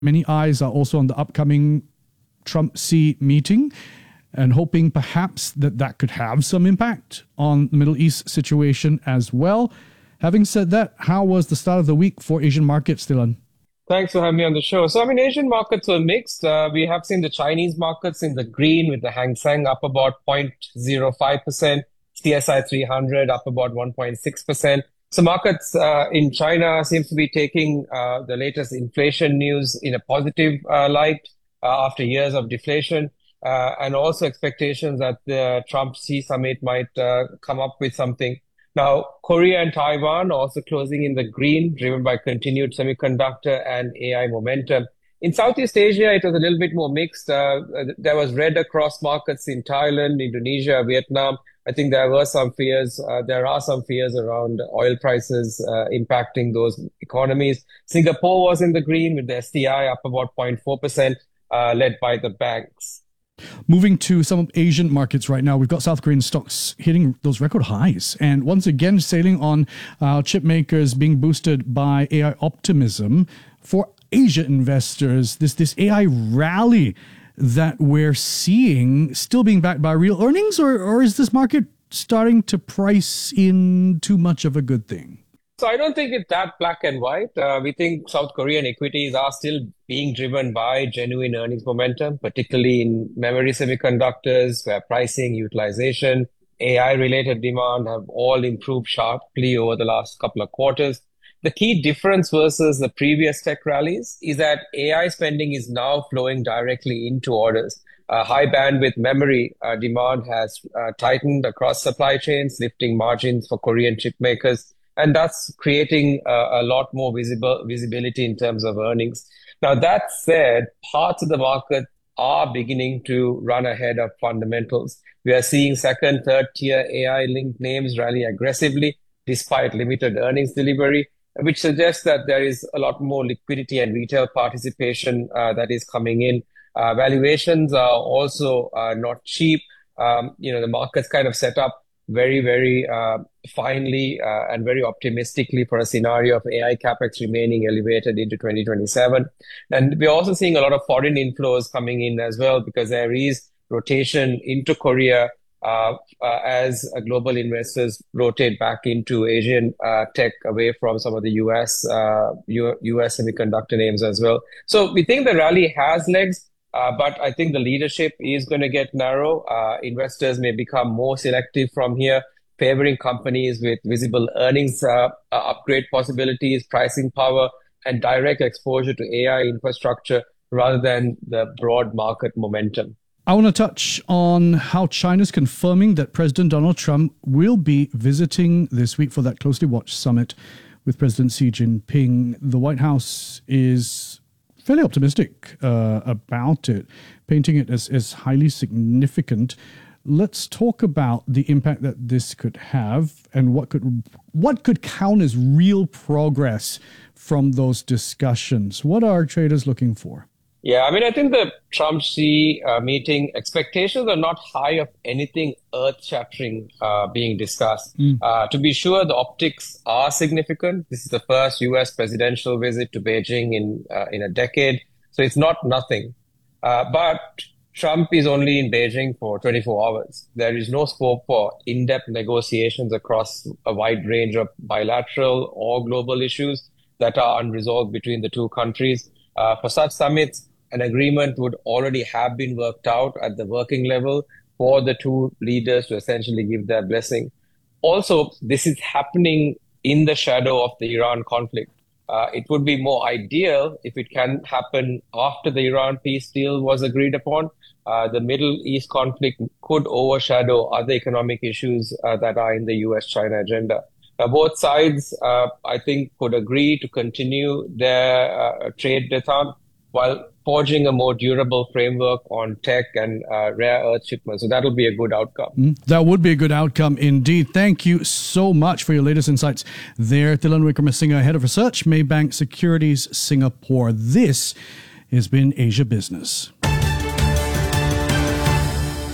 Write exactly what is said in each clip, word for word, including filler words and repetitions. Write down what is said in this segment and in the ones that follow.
Many eyes are also on the upcoming Trump-Xi meeting and hoping perhaps that that could have some impact on the Middle East situation as well. Having said that, how was the start of the week for Asian markets, Thilan? Thanks for having me on the show. So, I mean, Asian markets were mixed. Uh, we have seen the Chinese markets in the green with the Hang Seng up about zero point zero five percent, C S I three hundred up about one point six percent. So markets uh, in China seems to be taking uh, the latest inflation news in a positive uh, light uh, after years of deflation, uh, and also expectations that the Trump-Xi summit might uh, come up with something. Now, Korea and Taiwan also closing in the green, driven by continued semiconductor and A I momentum. In Southeast Asia, it was a little bit more mixed. Uh, there was red across markets in Thailand, Indonesia, Vietnam. I think there were some fears. Uh, there are some fears around oil prices uh, impacting those economies. Singapore was in the green with the S T I up about zero point four percent, uh, led by the banks. Moving to some Asian markets right now, we've got South Korean stocks hitting those record highs and once again sailing on uh, chip makers being boosted by A I optimism. For Asia investors, this, this A I rally that we're seeing still being backed by real earnings, or, or is this market starting to price in too much of a good thing? So I don't think it's that black and white. Uh, we think South Korean equities are still being driven by genuine earnings momentum, particularly in memory semiconductors, where pricing, utilization, A I-related demand have all improved sharply over the last couple of quarters. The key difference versus the previous tech rallies is that A I spending is now flowing directly into orders. Uh, high bandwidth memory uh, demand has uh, tightened across supply chains, lifting margins for Korean chip makers. And that's creating uh, a lot more visible visibility in terms of earnings. Now, that said, parts of the market are beginning to run ahead of fundamentals. We are seeing second, third tier A I-linked names rally aggressively despite limited earnings delivery, which suggests that there is a lot more liquidity and retail participation uh, that is coming in. Uh, valuations are also uh, not cheap. Um, you know, the market's kind of set up very, very uh, finely uh, and very optimistically for a scenario of A I capex remaining elevated into twenty twenty-seven. And we're also seeing a lot of foreign inflows coming in as well, because there is rotation into Korea uh, uh, as uh, global investors rotate back into Asian uh, tech away from some of the U S uh, U S semiconductor names as well. So we think the rally has legs. Uh, but I think the leadership is going to get narrow. Uh, investors may become more selective from here, favoring companies with visible earnings uh, uh, upgrade possibilities, pricing power, and direct exposure to A I infrastructure rather than the broad market momentum. I want to touch on how China's confirming that President Donald Trump will be visiting this week for that closely watched summit with President Xi Jinping. The White House is fairly optimistic uh, about it, painting it as, as highly significant. Let's talk about the impact that this could have and what could what could count as real progress from those discussions. What are traders looking for? Yeah, I mean, I think the Trump-Xi uh, meeting expectations are not high of anything earth-shattering uh, being discussed. Mm. Uh, to be sure, the optics are significant. This is the first U S presidential visit to Beijing in uh, in a decade, so it's not nothing. Uh, but Trump is only in Beijing for twenty-four hours. There is no scope for in-depth negotiations across a wide range of bilateral or global issues that are unresolved between the two countries. Uh, for such summits, an agreement would already have been worked out at the working level for the two leaders to essentially give their blessing. Also, this is happening in the shadow of the Iran conflict. Uh, it would be more ideal if it can happen after the Iran peace deal was agreed upon. Uh, the Middle East conflict could overshadow other economic issues uh, that are in the U S China agenda. Now, both sides, uh, I think, could agree to continue their uh, trade détente while forging a more durable framework on tech and uh, rare earth shipments. So that'll be a good outcome. Mm, that would be a good outcome indeed. Thank you so much for your latest insights there. Thilan Wickramasinghe, Head of Research, Maybank Securities Singapore. This has been Asia Business.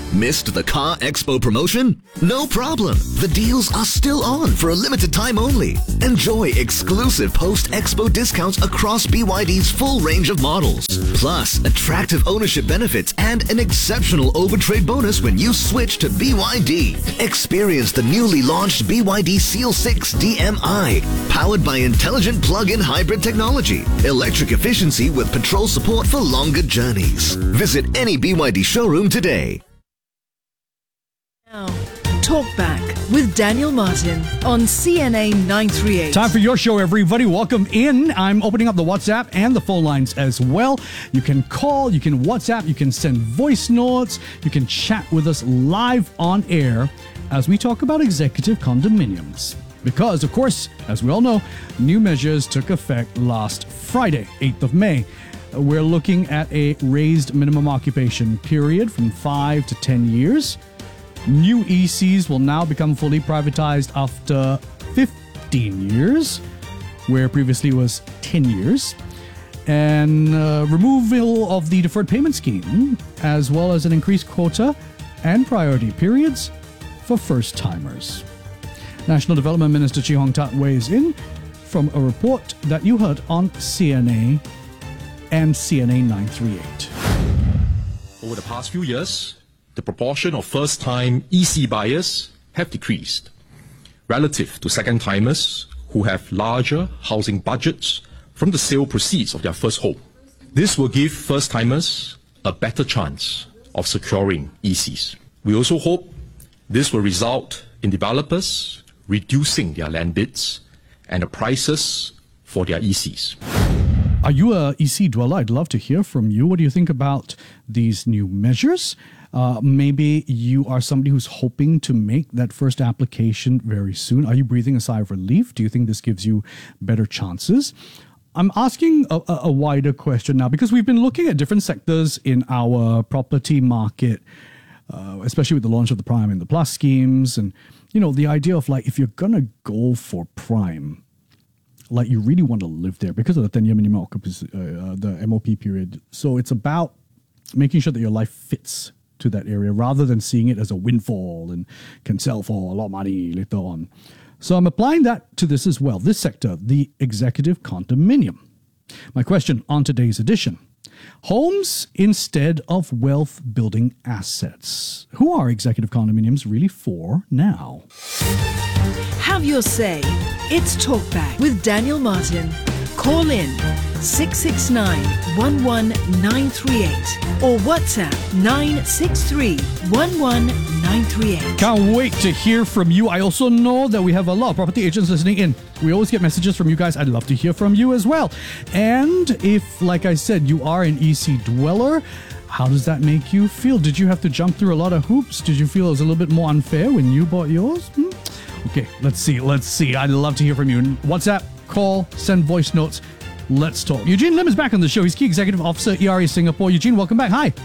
Missed the Car Expo promotion? No problem. The deals are still on for a limited time only. Enjoy exclusive post-expo discounts across B Y D's full range of models. Plus, attractive ownership benefits and an exceptional overtrade bonus when you switch to B Y D. Experience the newly launched B Y D Seal six D M I, powered by intelligent plug-in hybrid technology, electric efficiency with petrol support for longer journeys. Visit any B Y D showroom today. Now, Talk Back with Daniel Martin on C N A nine thirty-eight. Time for your show, everybody. Welcome in. I'm opening up the WhatsApp and the phone lines as well. You can call, you can WhatsApp, you can send voice notes, you can chat with us live on air as we talk about executive condominiums. Because, of course, as we all know, new measures took effect last Friday, eighth of May. We're looking at a raised minimum occupation period from five to ten years. New E Cs will now become fully privatized after fifteen years, where previously was ten years. And uh, removal of the deferred payment scheme, as well as an increased quota and priority periods for first-timers. National Development Minister Chee Hong Tat weighs in from a report that you heard on C N A and C N A nine thirty-eight. Over the past few years, the proportion of first-time E C buyers have decreased relative to second-timers who have larger housing budgets from the sale proceeds of their first home. This will give first-timers a better chance of securing E Cs. We also hope this will result in developers reducing their land bids and the prices for their E Cs. Are you a E C dweller? I'd love to hear from you. What do you think about these new measures? Uh, maybe you are somebody who's hoping to make that first application very soon. Are you breathing a sigh of relief? Do you think this gives you better chances? I'm asking a, a wider question now because we've been looking at different sectors in our property market, uh, especially with the launch of the Prime and the Plus schemes. And, you know, the idea of like, if you're going to go for Prime, like you really want to live there because of the ten-year minimum occupancy, uh, the M O P period. So it's about making sure that your life fits to that area rather than seeing it as a windfall and can sell for a lot of money later on. So I'm applying that to this as well, this sector, the executive condominium. My question on today's edition: homes instead of wealth building assets. Who are executive condominiums really for now? Have your say. It's Talkback with Daniel Martin. Call in six six nine, one one nine three eight or WhatsApp nine six three, one one nine three eight. Can't wait to hear from you. I also know that we have a lot of property agents listening in. We always get messages from you guys. I'd love to hear from you as well. And if, like I said, you are an E C dweller, how does that make you feel? Did you have to jump through a lot of hoops? Did you feel it was a little bit more unfair when you bought yours? Hmm? Okay, let's see. Let's see. I'd love to hear from you. WhatsApp, call, send voice notes. Let's talk. Eugene Lim is back on the show. He's Key Executive Officer, E R A Singapore. Eugene, welcome back. Hi.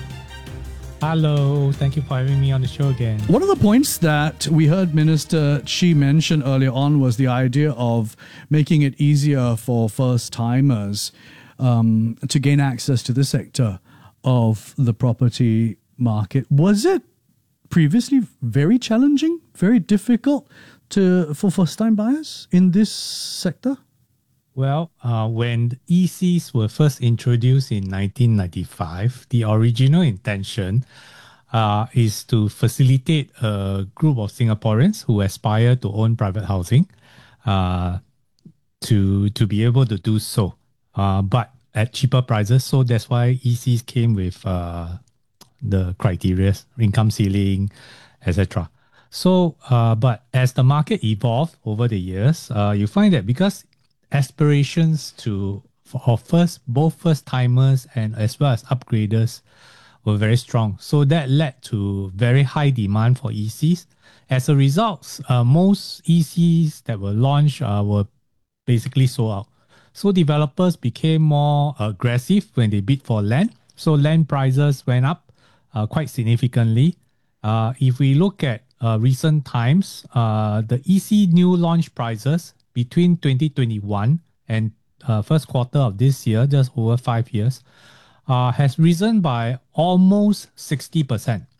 Hello. Thank you for having me on the show again. One of the points that we heard Minister Chee mention earlier on was the idea of making it easier for first-timers um, to gain access to the sector of the property market. Was it previously very challenging, very difficult to for first-time buyers in this sector? Well, uh, when E Cs were first introduced in nineteen ninety-five, the original intention uh, is to facilitate a group of Singaporeans who aspire to own private housing uh, to, to be able to do so, uh, but at cheaper prices. So that's why E Cs came with uh, the criteria, income ceiling, et cetera. So, uh, but as the market evolved over the years, uh, you find that because aspirations to for first both first timers and as well as upgraders were very strong, so that led to very high demand for E Cs. As a result, uh, most E Cs that were launched uh, were basically sold out. So developers became more aggressive when they bid for land. So land prices went up uh, quite significantly. Uh, if we look at uh, recent times, uh, the E C new launch prices between twenty twenty-one and uh, first quarter of this year, just over five years, uh, has risen by almost sixty percent.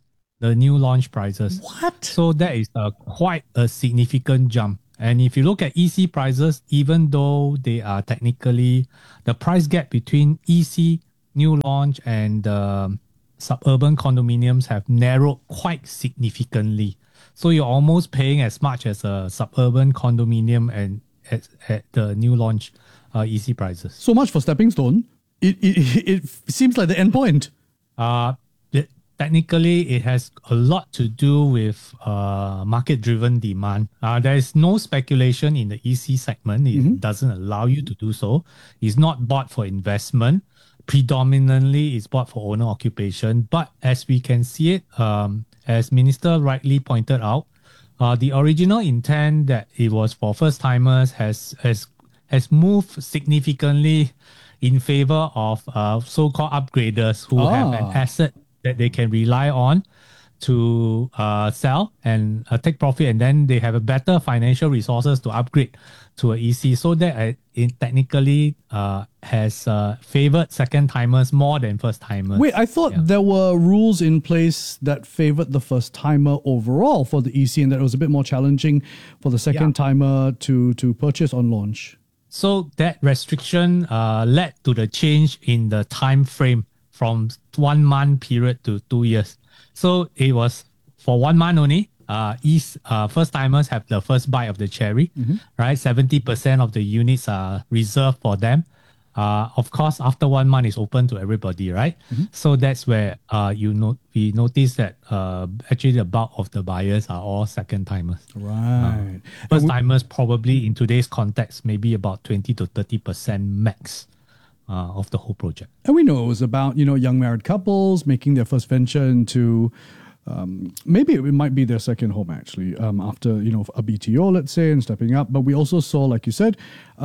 the new launch prices. What? So that is a, quite a significant jump. And if you look at E C prices, even though they are technically, the price gap between E C new launch and um, suburban condominiums have narrowed quite significantly. So you're almost paying as much as a suburban condominium and at, at the new launch uh, E C prices. So much for stepping stone. It it, it seems like the end point. Uh, it, technically, it has a lot to do with uh, market-driven demand. Uh, there is no speculation in the E C segment. It mm-hmm. doesn't allow you to do so. It's not bought for investment. Predominantly, it's bought for owner occupation. But as we can see it, um, as Minister rightly pointed out, uh, the original intent that it was for first-timers has, has, has moved significantly in favor of uh, so-called upgraders who ah. have an asset that they can rely on to uh, sell and uh, take profit, and then they have a better financial resources to upgrade to a E C. So that uh, it technically uh, has uh, favored second-timers more than first-timers. Wait, I thought yeah. there were rules in place that favored the first-timer overall for the E C, and that it was a bit more challenging for the second-timer yeah. to, to purchase on launch. So that restriction uh, led to the change in the time frame from one month period to two years. So it was for one month only. Uh, East uh, first timers have the first bite of the cherry, mm-hmm. right? seventy percent of the units are reserved for them. Uh, of course, after one month, it's open to everybody, right? Mm-hmm. So that's where uh, you know we notice that uh, actually the bulk of the buyers are all second timers. Right. Uh, first timers probably in today's context maybe about twenty to thirty percent max uh, of the whole project. And we know it was about you know young married couples making their first venture into. Um, maybe it might be their second home actually um, after you know a B T O, let's say, and stepping up. But we also saw, like you said,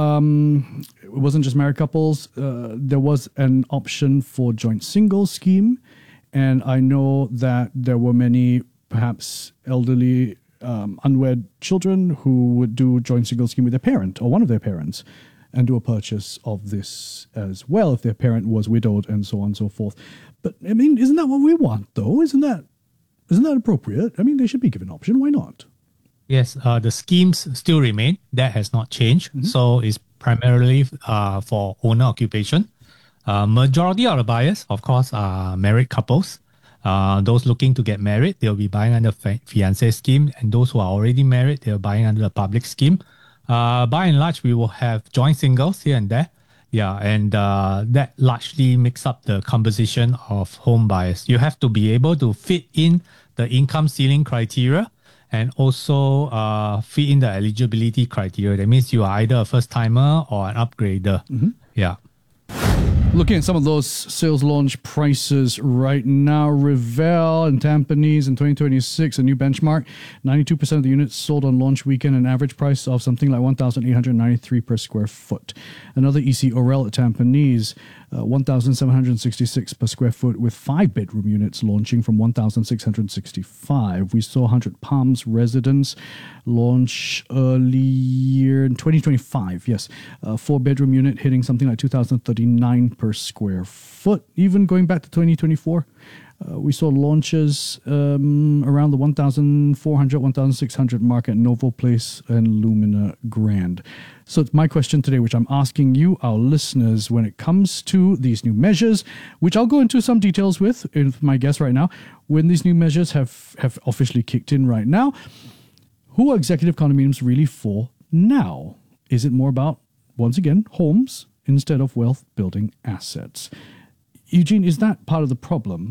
um, it wasn't just married couples. Uh, there was an option for joint single scheme, and I know that there were many perhaps elderly um, unwed children who would do joint single scheme with their parent or one of their parents and do a purchase of this as well if their parent was widowed and so on and so forth. But I mean, isn't that what we want though? Isn't that Isn't that appropriate? I mean, they should be given an option. Why not? Yes, uh, the schemes still remain. That has not changed. Mm-hmm. So it's primarily uh, for owner occupation. Uh, majority of the buyers, of course, are married couples. Uh, those looking to get married, they'll be buying under the fiancé scheme. And those who are already married, they're buying under the public scheme. Uh, by and large, we will have joint singles here and there. Yeah, and uh, that largely makes up the composition of home buyers. You have to be able to fit in the income ceiling criteria and also uh, fit in the eligibility criteria. That means you are either a first-timer or an upgrader. Mm-hmm. Yeah. Looking at some of those sales launch prices right now, Revell and Tampines in twenty twenty-six, a new benchmark, ninety-two percent of the units sold on launch weekend, an average price of something like one thousand eight hundred ninety-three per square foot. Another E C Orel at Tampines, uh, one thousand seven hundred sixty-six per square foot, with five bedroom units launching from one thousand six hundred sixty-five. We saw one hundred Palms Residence launch earlier in twenty twenty-five, yes. A four bedroom unit hitting something like two thousand thirty-nine per square foot. Even going back to twenty twenty-four, uh, we saw launches um, around the one thousand four hundred, one thousand six hundred mark at Novo Place and Lumina Grand. So it's my question today, which I'm asking you, our listeners, when it comes to these new measures, which I'll go into some details with, with my guest right now, when these new measures have, have officially kicked in right now, who are executive condominiums really for now? Is it more about, once again, homes instead of wealth building assets? Eugene, is that part of the problem,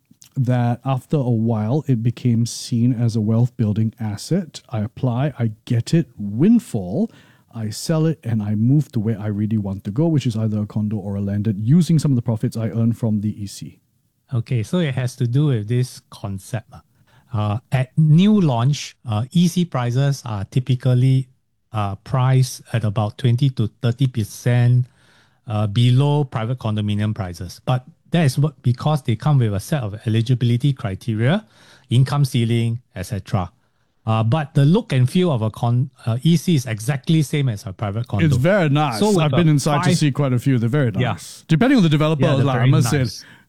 that after a while it became seen as a wealth building asset? I apply, I get it, windfall, I sell it, and I move to where I really want to go, which is either a condo or a landed, using some of the profits I earn from the E C. Okay, so it has to do with this concept. Uh, at new launch, uh, E C prices are typically uh, priced at about twenty to thirty percent uh, below private condominium prices. But that is what, because they come with a set of eligibility criteria, income ceiling, et cetera. Uh, but the look and feel of a con, uh, E C is exactly same as a private condo. It's very nice. So I've been inside five, to see quite a few. They're very nice. Yeah. Depending on the developer, yeah, like I must nice. say.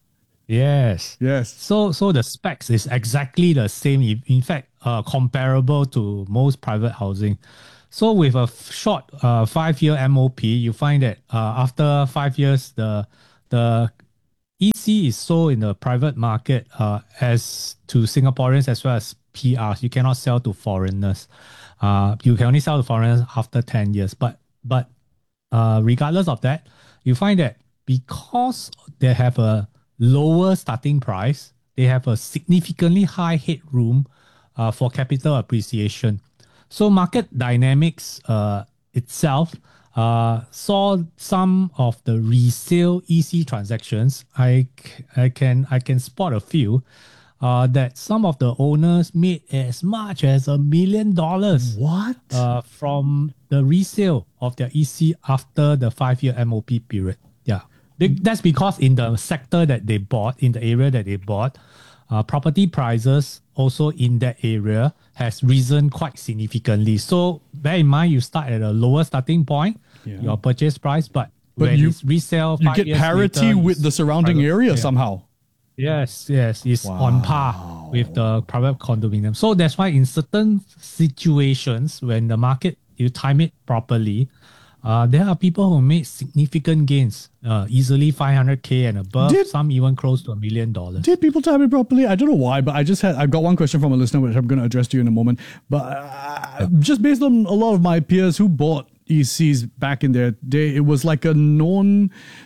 Yes. Yes. So so the specs is exactly the same. In in fact, uh, comparable to most private housing. So with a f- short uh, five-year M O P, you find that uh, after five years, the the E C is sold in the private market uh, as to Singaporeans as well as P Rs. You cannot sell to foreigners. Uh, you can only sell to foreigners after ten years. But but uh, regardless of that, you find that because they have a lower starting price, they have a significantly high headroom uh, for capital appreciation. So market dynamics uh, itself uh, saw some of the resale E C transactions. I, c- I can I can spot a few uh, that some of the owners made as much as a million dollars. What? Uh, from the resale of their E C after the five-year M O P period. Yeah. Be- That's because in the sector that they bought, in the area that they bought, uh, property prices also in that area has risen quite significantly. So bear in mind, you start at a lower starting point, Yeah. your purchase price, but, But when you- it's resale, You five get years parity later, with it's the surrounding private- area yeah. somehow. Yes, yes, it's on par with the private condominium. So that's why in certain situations, when the market, you time it properly, uh, there are people who made significant gains, uh, easily five hundred K and above, Did- some even close to a million dollars. Did people time it properly? I don't know why, but I just had, I've got one question from a listener, which I'm going to address to you in a moment. But uh, just based on a lot of my peers who bought E Cs back in their day, it was like a known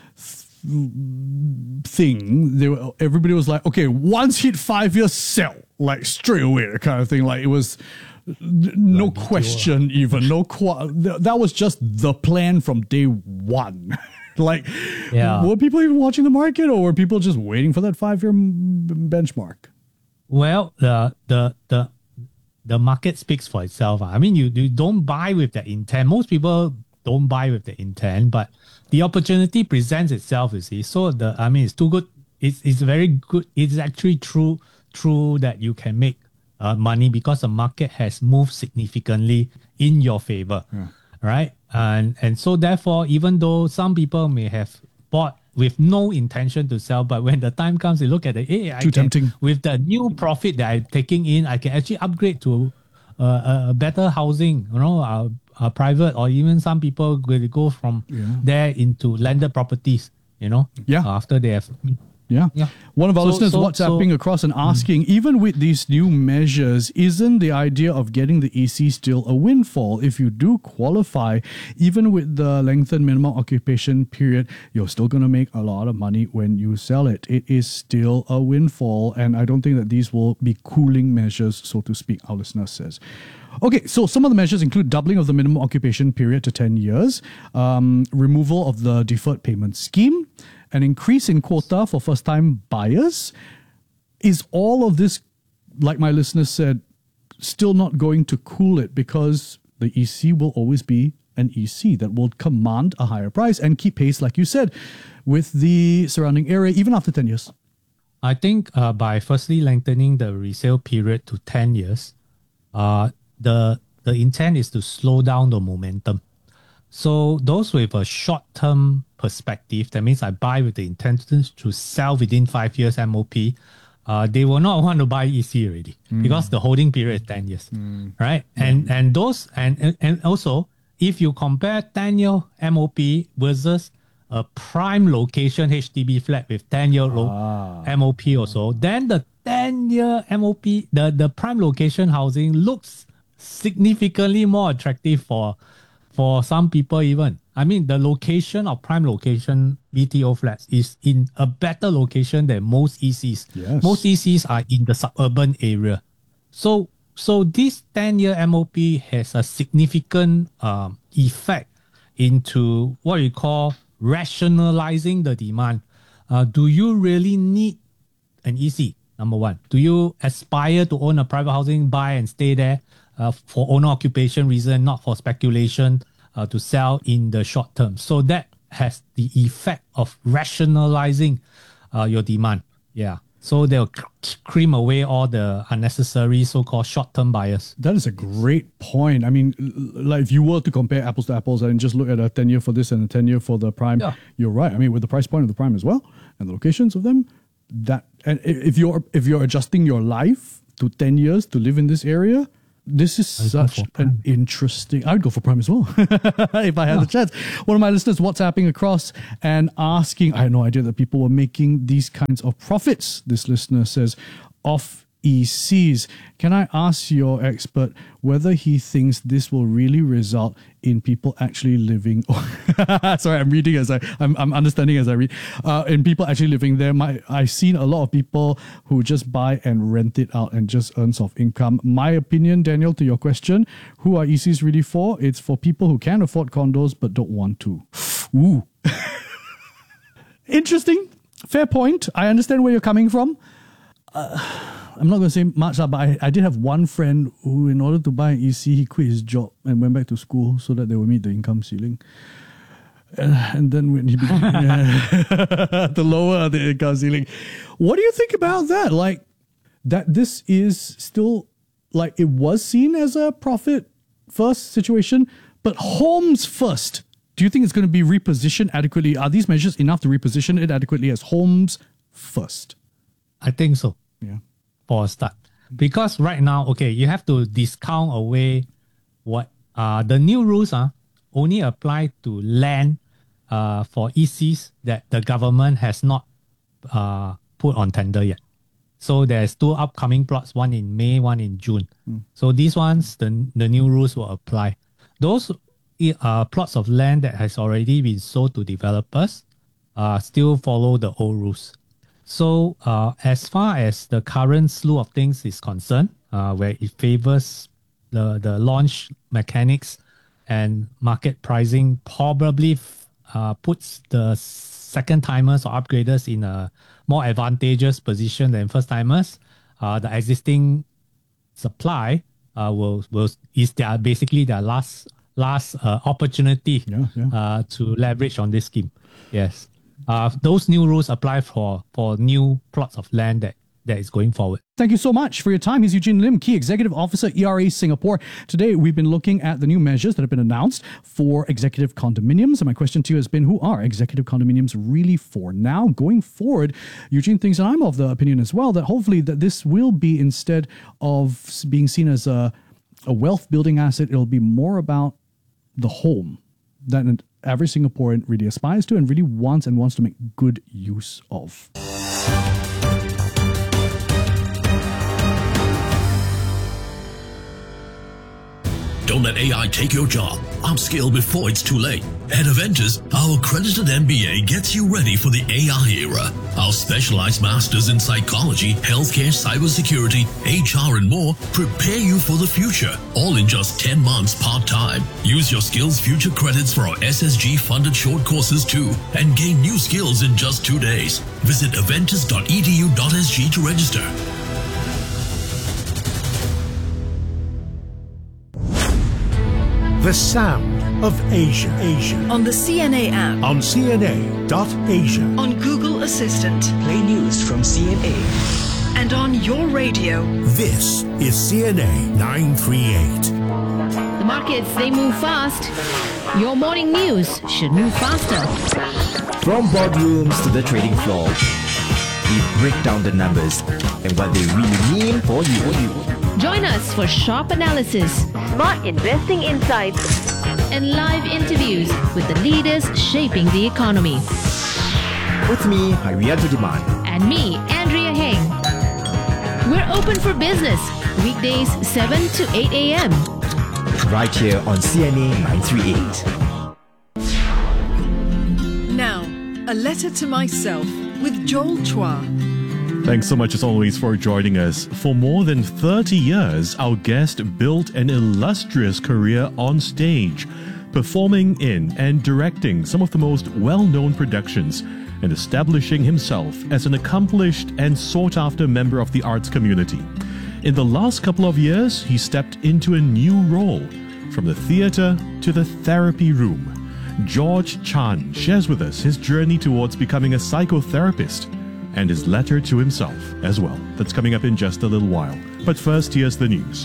thing. They were, everybody was like, okay, once hit five years, sell, like straight away, kind of thing. Like it was no question, even no qu- that was just the plan from day one. Like, Yeah. were people even watching the market, or were people just waiting for that five-year m- benchmark? Well, the the the the market speaks for itself. ah. I mean, you, you don't buy with the intent. Most people don't buy with the intent, but the opportunity presents itself, you see. So the I mean, it's too good. It's it's very good. It's actually true true that you can make uh, money because the market has moved significantly in your favor, right? And and so therefore, even though some people may have bought with no intention to sell, but when the time comes, they look at the hey, I Too can, tempting. with the new profit that I'm taking in, I can actually upgrade to uh, a, a better housing, you know, uh, uh, private, or even some people will go from there into landed properties, you know, Yeah. after they have. Yeah. Yeah. One of our So- listeners so- WhatsApping so- across and asking, even with these new measures, isn't the idea of getting the E C still a windfall? If you do qualify, even with the lengthened minimum occupation period, you're still going to make a lot of money when you sell it. It is still a windfall, and I don't think that these will be cooling measures, so to speak, our listener says. Okay, so some of the measures include doubling of the minimum occupation period to ten years, um, removal of the deferred payment scheme, an increase in quota for first-time buyers. Is all of this, like my listener said, still not going to cool it, because the E C will always be an E C that will command a higher price and keep pace, like you said, with the surrounding area, even after ten years? I think uh, by firstly lengthening the resale period to ten years, uh, the the intent is to slow down the momentum. So those with a short-term perspective, that means I buy with the intention to sell within five years M O P, uh, they will not want to buy E C already because the holding period is ten years, right? And and those and, and and also if you compare ten-year M O P versus a prime location H D B flat with ten-year lo- M O P also, then the ten-year M O P, the, the prime location housing looks significantly more attractive for for some people even. I mean, the location of prime location B T O flats is in a better location than most E Cs. Yes. Most E Cs are in the suburban area. So so this ten-year M O P has a significant um, effect into what we call rationalizing the demand. Uh, do you really need an E C? Number one, do you aspire to own a private housing, buy and stay there uh, for owner occupation reason, not for speculation, uh, to sell in the short term? So that has the effect of rationalizing uh, your demand. Yeah. So they'll c- cream away all the unnecessary so-called short-term buyers. That is a great point. I mean, l- like if you were to compare apples to apples and just look at a ten-year for this and a ten-year for the prime, Yeah. you're right. I mean, with the price point of the prime as well and the locations of them, that, and if you're if you're adjusting your life to ten years to live in this area, this is such an interesting. I would go for Prime as well if I had yeah. the chance. One of my listeners WhatsApping across and asking, I had no idea that people were making these kinds of profits. This listener says, off E Cs. Can I ask your expert whether he thinks this will really result in people actually living? Sorry, I'm reading as I, I'm, I'm understanding as I read. Uh, in people actually living there, my, I've seen a lot of people who just buy and rent it out and just earn off income. My opinion, Daniel, to your question, who are E Cs really for? It's for people who can afford condos but don't want to. Ooh. Interesting. Fair point. I understand where you're coming from. Uh, I'm not going to say much, but I, I did have one friend who, in order to buy an E C, he quit his job and went back to school so that they would meet the income ceiling. Uh, and then when he began yeah, to lower the income ceiling. What do you think about that? Like, that this is still, like, it was seen as a profit first situation, but homes first. Do you think it's going to be repositioned adequately? Are these measures enough to reposition it adequately as homes first? I think so. Yeah. For a start. Because right now, okay, you have to discount away what uh the new rules uh, only apply to land uh for E Cs that the government has not uh put on tender yet. So there's two upcoming plots, one in May, one in June. Mm. So these ones, the the new rules will apply. Those uh plots of land that has already been sold to developers uh still follow the old rules. So uh, as far as the current slew of things is concerned, uh, where it favors the, the launch mechanics and market pricing, probably uh, puts the second timers or upgraders in a more advantageous position than first timers. Uh, the existing supply uh, will will is their basically their last last uh, opportunity yeah, yeah. Uh, to leverage on this scheme. Yes. Uh, those new rules apply for, for new plots of land that, that is going forward. Thank you so much for your time. He's Eugene Lim, Key Executive Officer, E R A Singapore. Today, we've been looking at the new measures that have been announced for executive condominiums. And my question to you has been, who are executive condominiums really for? Now, going forward, Eugene thinks, and I'm of the opinion as well, that hopefully that this will be, instead of being seen as a, a wealth-building asset, it'll be more about the home that an average Singaporean really aspires to and really wants and wants to make good use of. Don't let A I take your job. Upskill before it's too late. At Aventus, our accredited M B A gets you ready for the A I era. Our specialized masters in psychology, healthcare, cybersecurity, H R and more prepare you for the future, all in just ten months part-time. Use your Skills Future credits for our S S G funded short courses too and gain new skills in just two days. Visit aventus dot e d u dot s g to register. The sound of Asia. Asia. On the C N A app. On C N A dot Asia. On Google Assistant. Play news from C N A. And on your radio. This is C N A nine thirty-eight. The markets, they move fast. Your morning news should move faster. From boardrooms to the trading floor, we break down the numbers and what they really mean for you. Join us for sharp analysis, smart investing insights, and live interviews with the leaders shaping the economy. With me, Harianto Diman. And me, Andrea Heng. We're open for business, weekdays seven to eight a.m. Right here on C N A nine thirty-eight. Now, a letter to myself with Joel Chua. Thanks so much as always for joining us. For more than thirty years, our guest built an illustrious career on stage, performing in and directing some of the most well-known productions and establishing himself as an accomplished and sought-after member of the arts community. In the last couple of years, he stepped into a new role, from the theatre to the therapy room. George Chan shares with us his journey towards becoming a psychotherapist and his letter to himself as well. That's coming up in just a little while. But first, here's the news.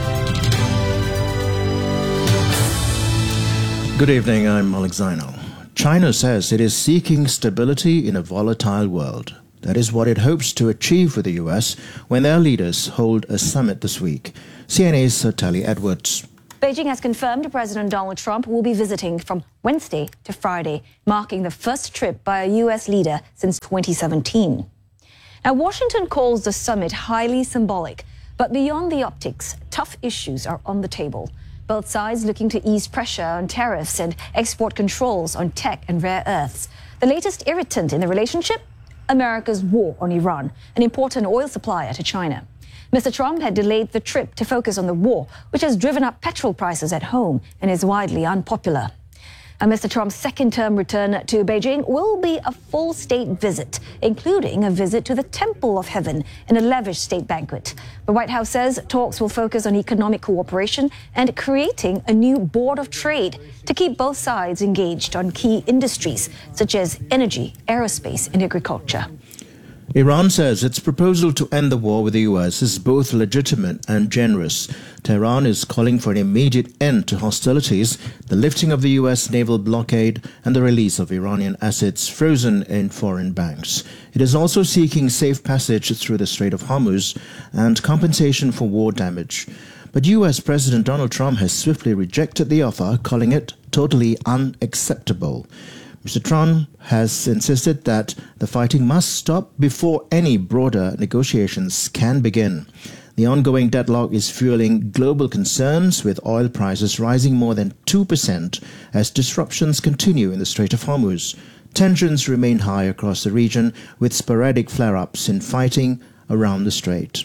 Good evening, I'm Alex Zaino. China says it is seeking stability in a volatile world. That is what it hopes to achieve with the U S when their leaders hold a summit this week. C N A's Tally Edwards. Beijing has confirmed President Donald Trump will be visiting from Wednesday to Friday, marking the first trip by a U S leader since twenty seventeen. Now, Washington calls the summit highly symbolic, but beyond the optics, tough issues are on the table. Both sides looking to ease pressure on tariffs and export controls on tech and rare earths. The latest irritant in the relationship? America's war on Iran, an important oil supplier to China. Mister Trump had delayed the trip to focus on the war, which has driven up petrol prices at home and is widely unpopular. And Mister Trump's second-term return to Beijing will be a full state visit, including a visit to the Temple of Heaven and a lavish state banquet. The White House says talks will focus on economic cooperation and creating a new board of trade to keep both sides engaged on key industries such as energy, aerospace, and agriculture. Iran says its proposal to end the war with the U S is both legitimate and generous. Tehran is calling for an immediate end to hostilities, the lifting of the U S naval blockade, and the release of Iranian assets frozen in foreign banks. It is also seeking safe passage through the Strait of Hormuz and compensation for war damage. But U S President Donald Trump has swiftly rejected the offer, calling it totally unacceptable. Mister Trump has insisted that the fighting must stop before any broader negotiations can begin. The ongoing deadlock is fueling global concerns, with oil prices rising more than two percent as disruptions continue in the Strait of Hormuz. Tensions remain high across the region, with sporadic flare-ups in fighting around the strait.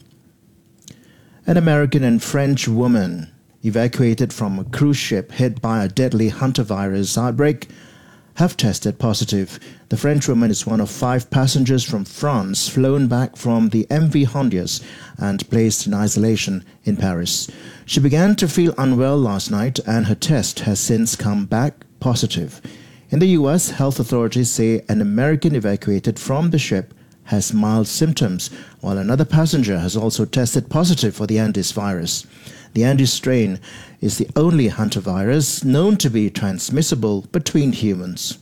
An American and French woman evacuated from a cruise ship hit by a deadly hantavirus outbreak have tested positive. The French woman is one of five passengers from France flown back from the M V Hondias and placed in isolation in Paris. She began to feel unwell last night and her test has since come back positive. In the U S, health authorities say an American evacuated from the ship has mild symptoms, while another passenger has also tested positive for the Andes virus. The Andes strain is the only hantavirus known to be transmissible between humans.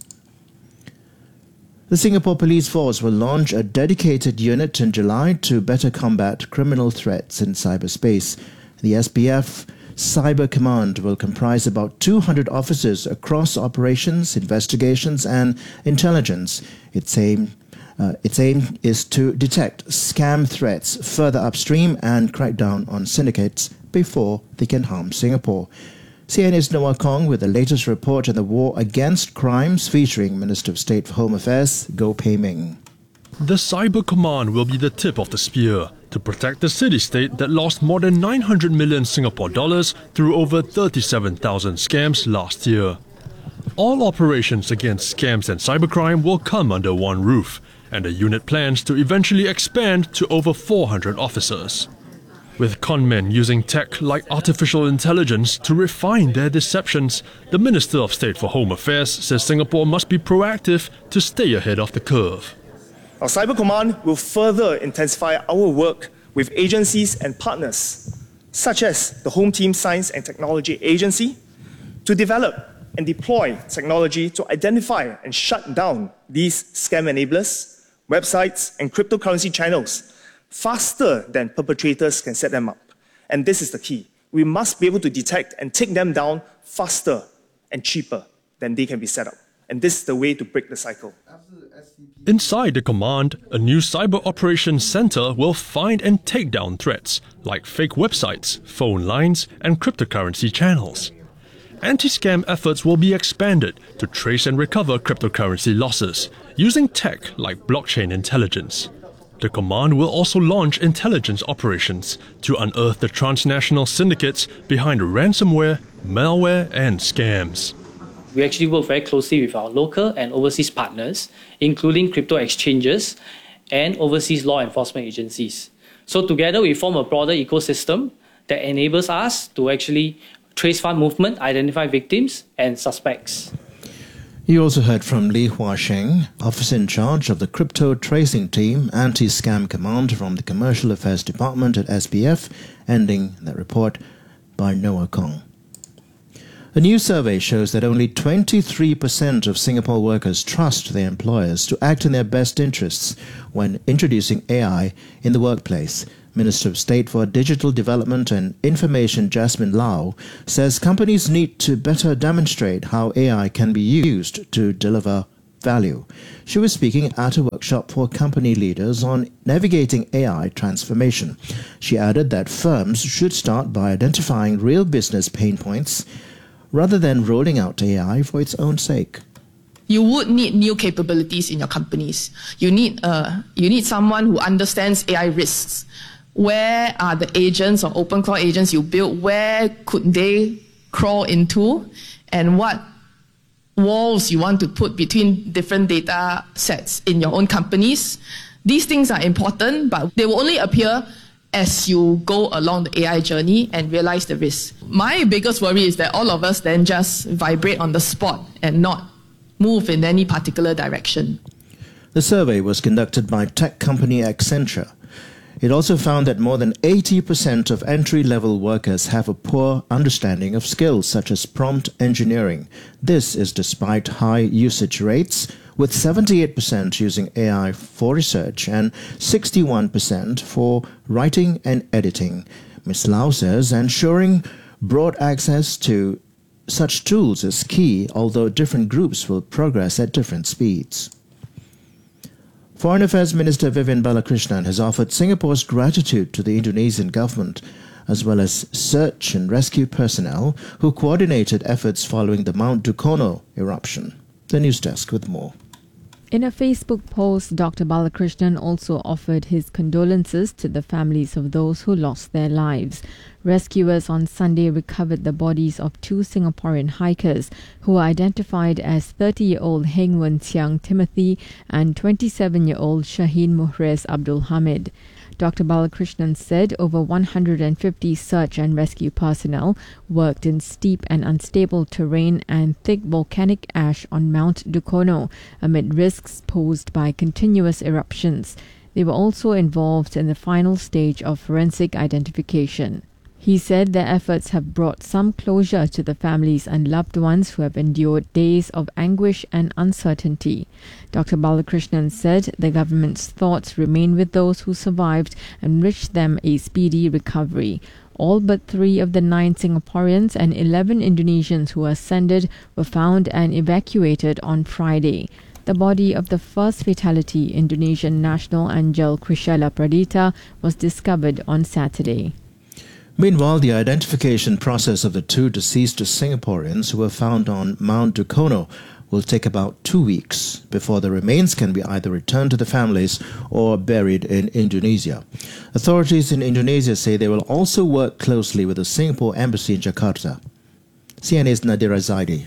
The Singapore Police Force will launch a dedicated unit in July to better combat criminal threats in cyberspace. The S P F Cyber Command will comprise about two hundred officers across operations, investigations and intelligence. Its aim Uh, its aim is to detect scam threats further upstream and crack down on syndicates before they can harm Singapore. C N A's Noah Kong with the latest report on the war against crimes, featuring Minister of State for Home Affairs, Goh Pei Ming. The Cyber Command will be the tip of the spear to protect the city-state that lost more than nine hundred million Singapore dollars through over thirty-seven thousand scams last year. All operations against scams and cybercrime will come under one roof, and the unit plans to eventually expand to over four hundred officers. With conmen using tech like artificial intelligence to refine their deceptions, the Minister of State for Home Affairs says Singapore must be proactive to stay ahead of the curve. Our Cyber Command will further intensify our work with agencies and partners, such as the Home Team Science and Technology Agency, to develop and deploy technology to identify and shut down these scam enablers, websites and cryptocurrency channels faster than perpetrators can set them up. And this is the key. We must be able to detect and take them down faster and cheaper than they can be set up. And this is the way to break the cycle. Inside the command, a new cyber operations center will find and take down threats like fake websites, phone lines, and cryptocurrency channels. Anti-scam efforts will be expanded to trace and recover cryptocurrency losses using tech like blockchain intelligence. The command will also launch intelligence operations to unearth the transnational syndicates behind ransomware, malware, and scams. We actually work very closely with our local and overseas partners, including crypto exchanges and overseas law enforcement agencies. So together we form a broader ecosystem that enables us to actually trace fund movement, identify victims and suspects. You also heard from Li Huasheng, officer in charge of the Crypto Tracing Team Anti-Scam Command from the Commercial Affairs Department at S P F, ending that report by Noah Kong. A new survey shows that only twenty-three percent of Singapore workers trust their employers to act in their best interests when introducing A I in the workplace. Minister of State for Digital Development and Information Jasmine Lau says companies need to better demonstrate how A I can be used to deliver value. She was speaking at a workshop for company leaders on navigating A I transformation. She added that firms should start by identifying real business pain points rather than rolling out A I for its own sake. You would need new capabilities in your companies. You need uh, you need someone who understands A I risks. Where are the agents or open cloud agents you build? Where could they crawl into? And what walls you want to put between different data sets in your own companies? These things are important, but they will only appear as you go along the A I journey and realize the risks. My biggest worry is that all of us then just vibrate on the spot and not move in any particular direction. The survey was conducted by tech company Accenture. It also found that more than eighty percent of entry-level workers have a poor understanding of skills such as prompt engineering. This is despite high usage rates, with seventy-eight percent using A I for research and sixty-one percent for writing and editing. Miz Lau says ensuring broad access to such tools is key, although different groups will progress at different speeds. Foreign Affairs Minister Vivian Balakrishnan has offered Singapore's gratitude to the Indonesian government, as well as search and rescue personnel who coordinated efforts following the Mount Dukono eruption. The news desk with more. In a Facebook post, Doctor Balakrishnan also offered his condolences to the families of those who lost their lives. Rescuers on Sunday recovered the bodies of two Singaporean hikers who were identified as thirty-year-old Heng Wen Xiang Timothy and twenty-seven-year-old Shaheen Muhriz Abdul Hamid. Doctor Balakrishnan said over one hundred fifty search and rescue personnel worked in steep and unstable terrain and thick volcanic ash on Mount Dukono amid risks posed by continuous eruptions. They were also involved in the final stage of forensic identification. He said their efforts have brought some closure to the families and loved ones who have endured days of anguish and uncertainty. Doctor Balakrishnan said the government's thoughts remain with those who survived and wished them a speedy recovery. All but three of the nine Singaporeans and eleven Indonesians who ascended were found and evacuated on Friday. The body of the first fatality, Indonesian national Angel Krishala Pradita, was discovered on Saturday. Meanwhile, the identification process of the two deceased Singaporeans who were found on Mount Dukono will take about two weeks before the remains can be either returned to the families or buried in Indonesia. Authorities in Indonesia say they will also work closely with the Singapore Embassy in Jakarta. C N A's Nadira Zaidi.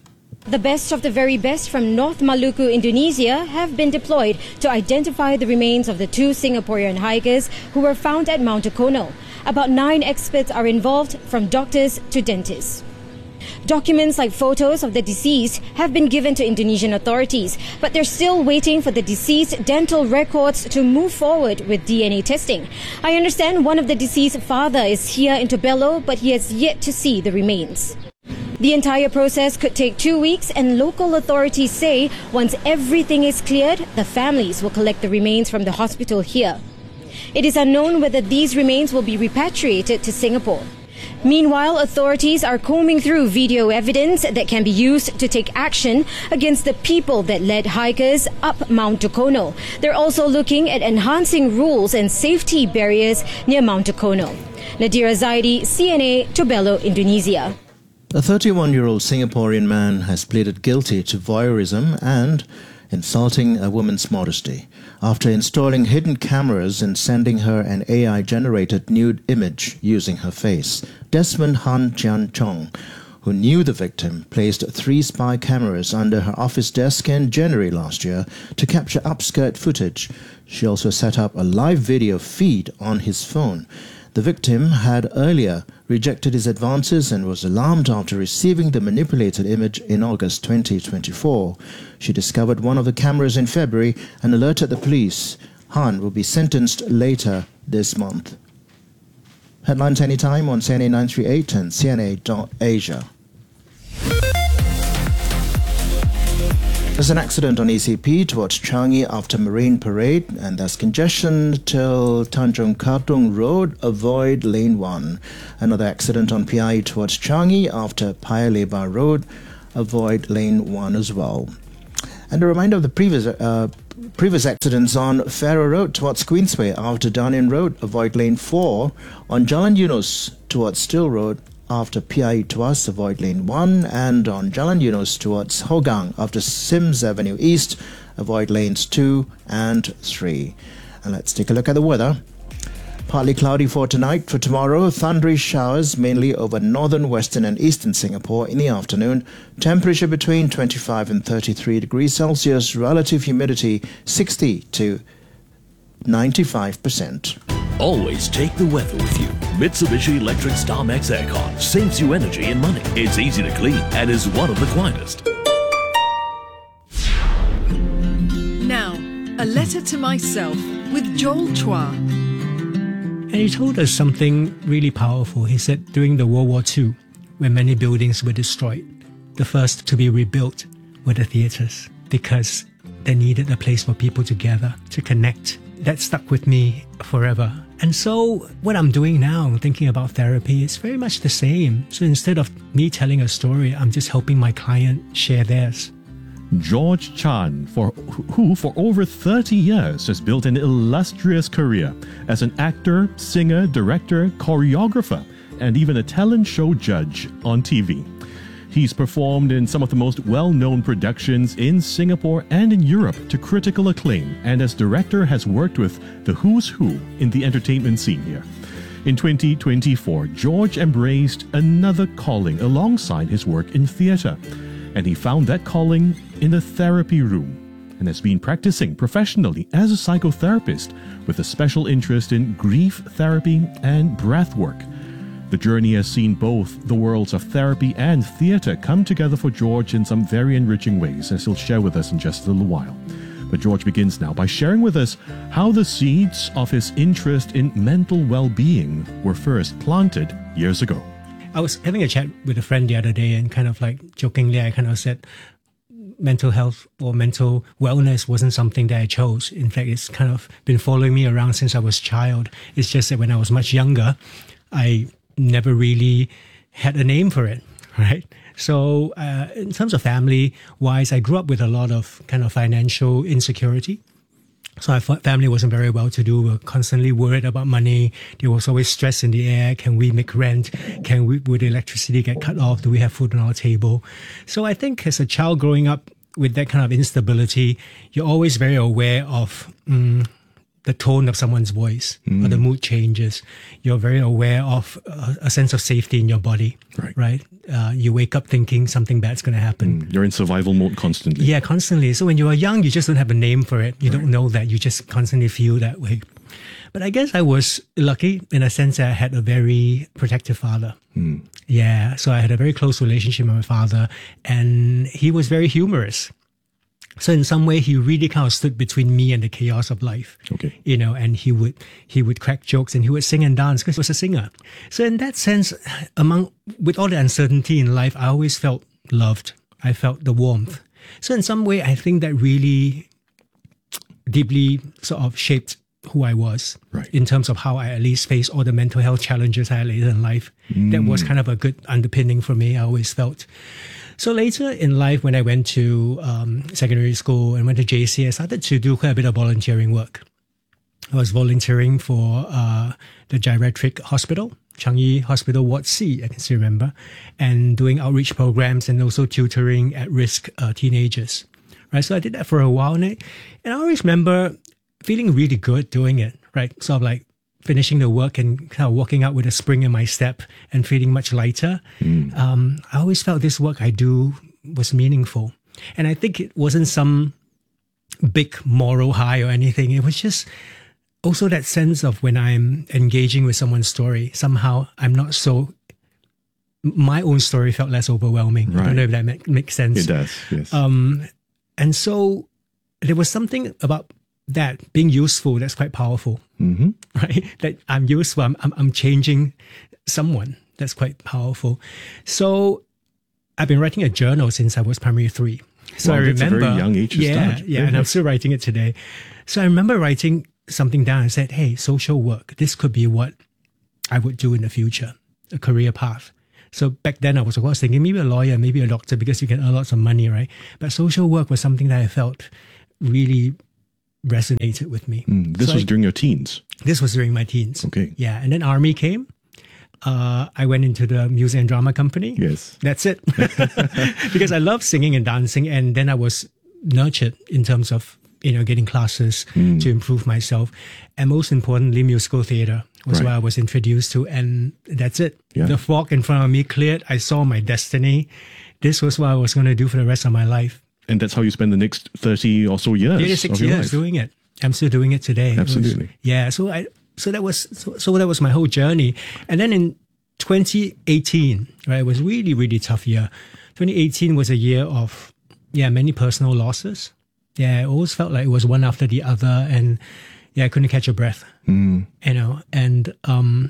The best of the very best from North Maluku, Indonesia, have been deployed to identify the remains of the two Singaporean hikers who were found at Mount Dukono. About nine experts are involved, from doctors to dentists. Documents like photos of the deceased have been given to Indonesian authorities, but they're still waiting for the deceased dental records to move forward with D N A testing. I understand one of the deceased father is here in Tobelo, but he has yet to see the remains. The entire process could take two weeks, and local authorities say once everything is cleared, the families will collect the remains from the hospital here. It is unknown whether these remains will be repatriated to Singapore. Meanwhile, authorities are combing through video evidence that can be used to take action against the people that led hikers up Mount Dukono. They're also looking at enhancing rules and safety barriers near Mount Dukono. Nadira Zaidi, C N A, Tobelo, Indonesia. A thirty-one-year-old Singaporean man has pleaded guilty to voyeurism and insulting a woman's modesty after installing hidden cameras and sending her an A I-generated nude image using her face. Desmond Han Jian Chong, who knew the victim, placed three spy cameras under her office desk in January last year to capture upskirt footage. She also set up a live video feed on his phone. The victim had earlier rejected his advances and was alarmed after receiving the manipulated image in August twenty twenty-four. She discovered one of the cameras in February and alerted the police. Han will be sentenced later this month. Headlines anytime on C N A nine thirty-eight and C N A dot Asia. There's an accident on E C P towards Changi after Marine Parade, and there's congestion till Tanjung Katong Road. Avoid lane one. Another accident on P I E towards Changi after Paya Lebar Road. Avoid lane one as well. And a reminder of the previous uh, previous accidents on Farrer Road towards Queensway after Darnian Road. Avoid lane four. On Jalan Yunus towards Still Road after P I E Tuas, avoid lane one, and on Jalan Yunus towards Hougang after Sims Avenue East, avoid lanes two and three. And let's take a look at the weather. Partly cloudy for tonight. For tomorrow, thundery showers mainly over northern, western and eastern Singapore in the afternoon. Temperature between twenty-five and thirty-three degrees Celsius. Relative humidity sixty to ninety-five percent. Always take the weather with you. Mitsubishi Electric StarMax Aircon saves you energy and money. It's easy to clean and is one of the quietest. Now, a letter to myself with Joel Chua. And he told us something really powerful. He said during the World War Two, when many buildings were destroyed, the first to be rebuilt were the theatres, because they needed a place for people to gather, to connect. That stuck with me forever. And so what I'm doing now, thinking about therapy, it's very much the same. So instead of me telling a story, I'm just helping my client share theirs. George Chan, for, who for over thirty years has built an illustrious career as an actor, singer, director, choreographer, and even a talent show judge on T V. He's performed in some of the most well-known productions in Singapore and in Europe to critical acclaim, and as director has worked with the who's who in the entertainment scene here. In twenty twenty-four, George embraced another calling alongside his work in theatre, and he found that calling in the therapy room, and has been practicing professionally as a psychotherapist with a special interest in grief therapy and breath work. The journey has seen both the worlds of therapy and theatre come together for George in some very enriching ways, as he'll share with us in just a little while. But George begins now by sharing with us how the seeds of his interest in mental well-being were first planted years ago. I was having a chat with a friend the other day, and kind of like jokingly, I kind of said mental health or mental wellness wasn't something that I chose. In fact, it's kind of been following me around since I was a child. It's just that when I was much younger, I never really had a name for it, right? So uh, in terms of family-wise, I grew up with a lot of kind of financial insecurity. So our family wasn't very well-to-do. We were constantly worried about money. There was always stress in the air. Can we make rent? Can we, would electricity get cut off? Do we have food on our table? So I think as a child growing up with that kind of instability, you're always very aware of um, the tone of someone's voice, mm. or the mood changes. You're very aware of uh, a sense of safety in your body, right? right? Uh, you wake up thinking something bad's going to happen. Mm. You're in survival mode constantly. Yeah, constantly. So when you are young, you just don't have a name for it. You right. don't know that. You just constantly feel that way. But I guess I was lucky in a sense that I had a very protective father. Mm. Yeah, so I had a very close relationship with my father, and he was very humorous. So in some way, he really kind of stood between me and the chaos of life. Okay. You know, and he would he would crack jokes and he would sing and dance because he was a singer. So in that sense, among with all the uncertainty in life, I always felt loved. I felt the warmth. So in some way, I think that really deeply sort of shaped who I was, right, in terms of how I at least faced all the mental health challenges I had later in life. Mm. That was kind of a good underpinning for me, I always felt. So later in life, when I went to um, secondary school and went to J C, I started to do quite a bit of volunteering work. I was volunteering for uh, the geriatric hospital, Changi Hospital Ward C, I can still remember, and doing outreach programs and also tutoring at-risk uh, teenagers. Right, so I did that for a while, and I, and I always remember feeling really good doing it. Right, sort of like finishing the work and kind of walking out with a spring in my step and feeling much lighter. Mm. Um, I always felt this work I do was meaningful. And I think it wasn't some big moral high or anything. It was just also that sense of when I'm engaging with someone's story, somehow I'm not so, my own story felt less overwhelming. Right. I don't know if that make, makes sense. It does, yes. Um, and so there was something about that being useful that's quite powerful. Mm-hmm. Right? That I'm useful, I'm, I'm, I'm changing someone. That's quite powerful. So I've been writing a journal since I was primary three. So Wow, I that's a remember, very young age to yeah, start. yeah, Very and I'm nice. still writing it today. So I remember writing something down and said, "Hey, social work. This could be what I would do in the future, a career path." So back then I was of course thinking maybe a lawyer, maybe a doctor, because you can earn lots of money, right? But social work was something that I felt really resonated with me. Mm, this So was I- during your teens. This was during my teens. Okay. Yeah, and then army came. Uh, I went into the music and drama company. Yes. That's it. Because I love singing and dancing, and then I was nurtured in terms of, you know, getting classes Mm. to improve myself. And most importantly, musical theater was Right. what I was introduced to, and that's it. Yeah. The fog in front of me cleared. I saw my destiny. This was what I was going to do for the rest of my life. And that's how you spend the next thirty or so years. Yeah, six of your years life. doing it. I'm still doing it today. It was- Absolutely. yeah. So I so that was so, so that was my whole journey. And then in twenty eighteen, right, it was really really tough year. twenty eighteen was a year of yeah many personal losses. Yeah, it always felt like it was one after the other, and yeah, I couldn't catch a breath. Mm. You know, and um,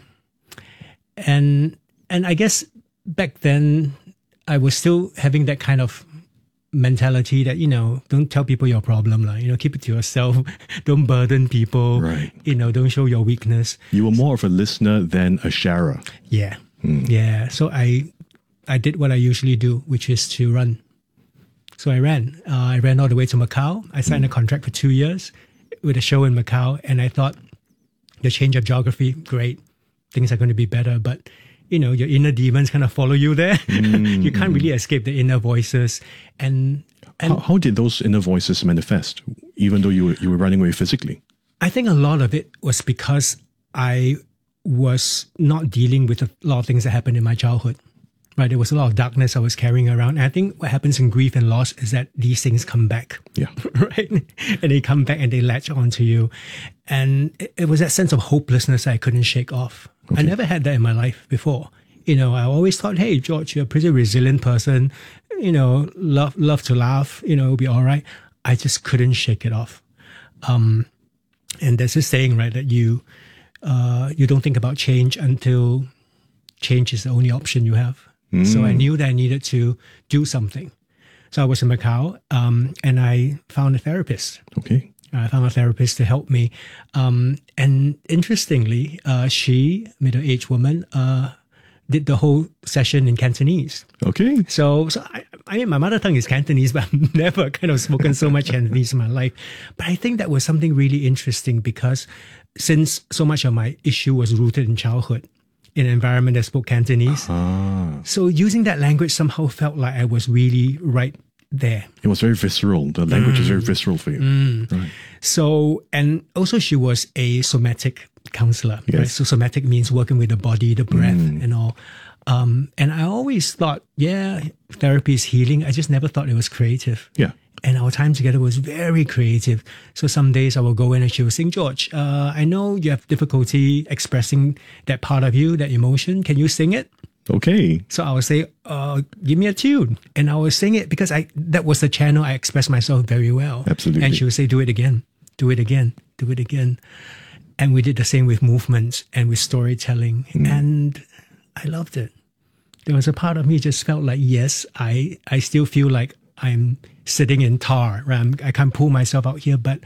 and and I guess back then I was still having that kind of mentality that, you know, don't tell people your problem, like, you know, keep it to yourself. Don't burden people. Right. You know, don't show your weakness. You were more of a listener than a sharer. Yeah. Mm. Yeah. So I I did what I usually do, which is to run. So I ran. Uh, I ran all the way to Macau. I signed a contract for two years with a show in Macau, and I thought the change of geography, great. Things are going to be better, but you know, your inner demons kind of follow you there. Mm. You can't really escape the inner voices. And, and How, how did those inner voices manifest, even though you were, you were running away physically? I think a lot of it was because I was not dealing with a lot of things that happened in my childhood. Right, there was a lot of darkness I was carrying around. And I think what happens in grief and loss is that these things come back. Yeah. Right? And they come back and they latch onto you. And it, it was that sense of hopelessness I couldn't shake off. I never had that in my life before. You know, I always thought, hey, George, you're a pretty resilient person. You know, love love to laugh. You know, it'll be all right. I just couldn't shake it off. Um, and there's this saying, right, that you uh, you don't think about change until change is the only option you have. Mm. So I knew that I needed to do something. So I was in Macau, um, and I found a therapist. Okay. I found a therapist to help me. Um, and interestingly, uh, she, middle-aged woman, uh, did the whole session in Cantonese. Okay. So, so I, I mean, my mother tongue is Cantonese, but I've never kind of spoken so much Cantonese in my life. But I think that was something really interesting because since so much of my issue was rooted in childhood, in an environment that spoke Cantonese, Ah. so using that language somehow felt like I was really right there. It was very visceral. The language is very Mm. visceral for you. Mm. Right. So, and also she was a somatic counselor. Yes. Right? So somatic means working with the body, the breath Mm. and all. Um, and I always thought, yeah, therapy is healing. I just never thought it was creative. Yeah. And our time together was very creative. So some days I will go in and she will sing, George, uh, I know you have difficulty expressing that part of you, that emotion. Can you sing it? Okay. So I would say, uh, give me a tune. And I would sing it because I that was the channel I expressed myself very well. Absolutely. And she would say, do it again, do it again, do it again. And we did the same with movements and with storytelling. Mm. And I loved it. There was a part of me just felt like, yes, I, I still feel like I'm sitting in tar, right? I'm, I can't pull myself out here, but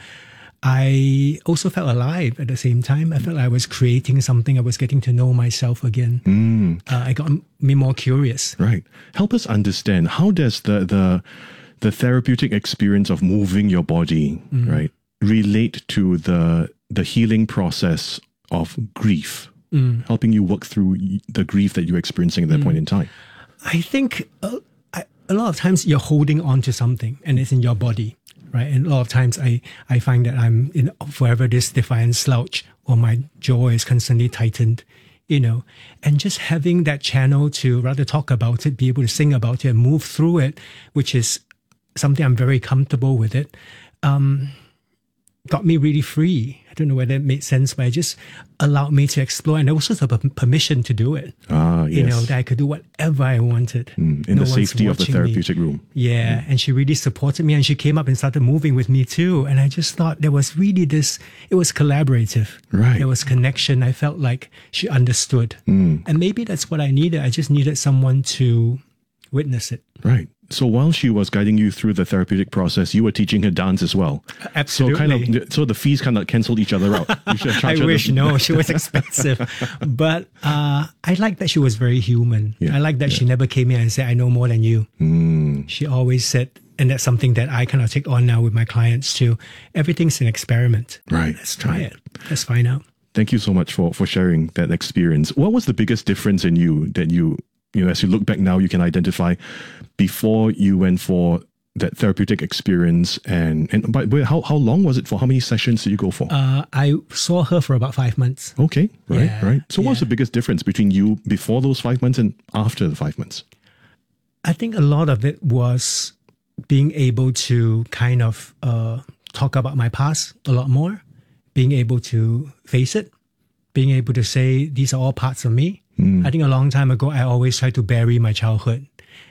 I also felt alive at the same time. I felt like I was creating something. I was getting to know myself again. Mm. Uh, I got me more curious. Right. Help us understand, how does the the the therapeutic experience of moving your body, Mm. right, relate to the the healing process of grief, Mm. helping you work through y- the grief that you're experiencing at that Mm. point in time? I think uh, I, a lot of times you're holding on to something and it's in your body, right? And a lot of times I, I find that I'm in forever this defiant slouch or my jaw is constantly tightened, you know, and just having that channel to rather talk about it, be able to sing about it and move through it, which is something I'm very comfortable with it, um, got me really free. I don't know whether it made sense, but it just allowed me to explore and also the p- permission to do it. Ah, yes. You know, that I could do whatever I wanted. Mm, in No the one's safety of the watching me. therapeutic room. Yeah, and she really supported me and she came up and started moving with me too. And I just thought there was really this, it was collaborative. Right. There was connection. I felt like she understood. Mm. And maybe that's what I needed. I just needed someone to witness it. Right. So while she was guiding you through the therapeutic process, you were teaching her dance as well. Absolutely. So kind of, so the fees kind of cancelled each other out. You should have I charged her wish, the- no, she was expensive. But uh, I like that she was very human. Yeah, I like that yeah. she never came in and said, I know more than you. Mm. She always said, and that's something that I kind of take on now with my clients too. Everything's an experiment. Right. Let's try it. Let's find out. Thank you so much for, for sharing that experience. What was the biggest difference in you that you, you know, as you look back now, you can identify before you went for that therapeutic experience? And, and by the way, how, how long was it for? How many sessions did you go for? Uh, I saw her for about five months. Okay, right, Yeah, right. So what's the biggest difference between you before those five months and after the five months? I think a lot of it was being able to kind of uh, talk about my past a lot more, being able to face it, being able to say, these are all parts of me. Mm. I think a long time ago, I always tried to bury my childhood.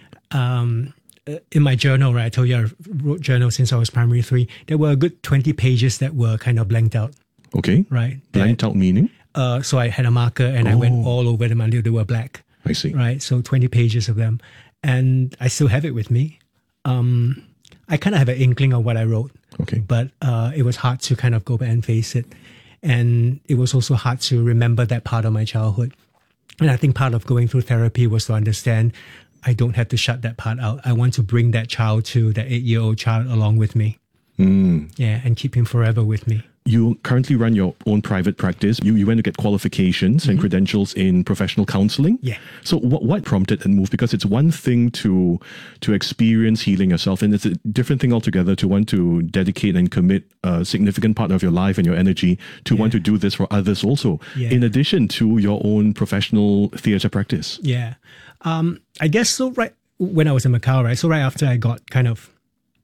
Um, in my journal, right, I told you I wrote journal since I was primary three. There were a good twenty pages that were kind of blanked out. Okay. Right. Blanked out meaning? Uh, so I had a marker and I went all over them until they were black. I see. Right. So twenty pages of them. And I still have it with me. Um, I kind of have an inkling of what I wrote. Okay. But uh, it was hard to kind of go back and face it. And it was also hard to remember that part of my childhood. And I think part of going through therapy was to understand I don't have to shut that part out. I want to bring that child to that eight-year-old child along with me. Mm. Yeah, and keep him forever with me. You currently run your own private practice. You, you went to get qualifications and credentials in professional counseling. Yeah. So what, what prompted that move? Because it's one thing to to experience healing yourself, and it's a different thing altogether to want to dedicate and commit a significant part of your life and your energy to want to do this for others also, Yeah. in addition to your own professional theatre practice. Yeah. Um, I guess so right when I was in Macau, right? So right after I got kind of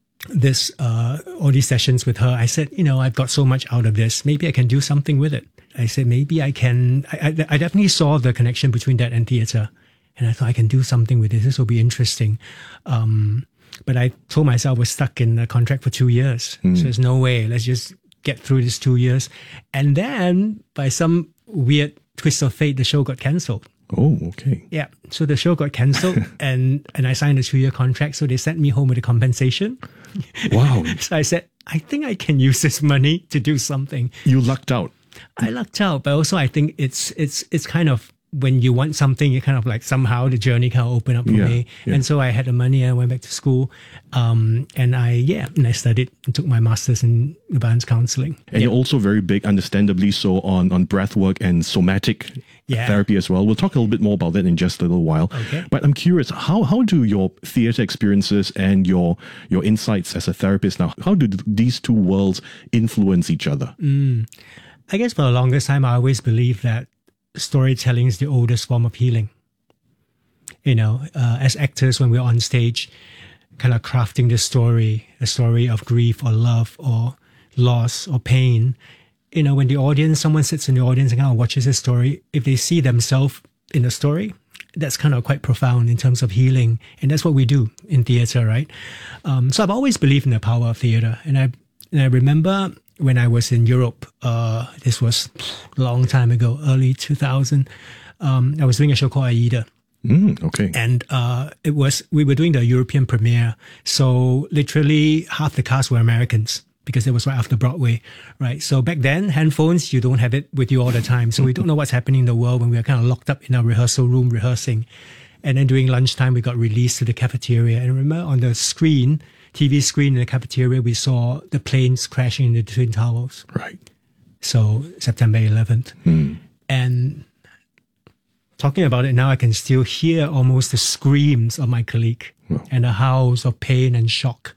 this, uh, all these sessions with her, I said, you know, I've got so much out of this. Maybe I can do something with it. I said, maybe I can, I, I, I definitely saw the connection between that and theatre. And I thought I can do something with this. This will be interesting. Um, but I told myself I was stuck in a contract for two years. Mm. So there's no way. Let's just get through this two years. And then by some weird twist of fate, the show got cancelled. Oh, okay. Yeah. So the show got cancelled and, and I signed a two year contract. So they sent me home with a compensation. Wow. So I said, I think I can use this money to do something. You lucked out. I lucked out, but also I think it's, it's, it's kind of, when you want something, you kind of like somehow the journey kind of opened up for Yeah, me. yeah. And so I had the money and I went back to school. Um, and I, yeah, and I studied and took my master's in advanced counseling. And you're also very big, understandably so, on, on breath work and somatic Yeah. therapy as well. We'll talk a little bit more about that in just a little while. Okay. But I'm curious, how, how do your theatre experiences and your your insights as a therapist now, how do these two worlds influence each other? Mm. I guess for the longest time, I always believed that storytelling is the oldest form of healing. You know, uh, as actors, when we're on stage, kind of crafting the story, a story of grief or love or loss or pain, you know, when the audience, someone sits in the audience and kind of watches a story, if they see themselves in the story, that's kind of quite profound in terms of healing. And that's what we do in theatre, right? Um, so I've always believed in the power of theatre. And I, and I remember when I was in Europe, uh, this was a long time ago, early two thousand, um, I was doing a show called Aida. Mm, okay. And uh, it was, we were doing the European premiere. So literally half the cast were Americans because it was right after Broadway, right? So back then, handphones, you don't have it with you all the time. So we don't know what's happening in the world when we are kind of locked up in our rehearsal room rehearsing. And then during lunchtime, we got released to the cafeteria. And remember on the screen, T V screen in the cafeteria, we saw the planes crashing in the Twin Towers. Right. So September eleventh. Mm. And talking about it now, I can still hear almost the screams of my colleague and the howls of pain and shock.